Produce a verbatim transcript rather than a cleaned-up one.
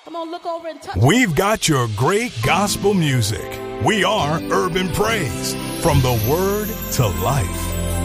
Come on, look over and touch. We've got your great gospel music. We are Urban Praise, from the word to life.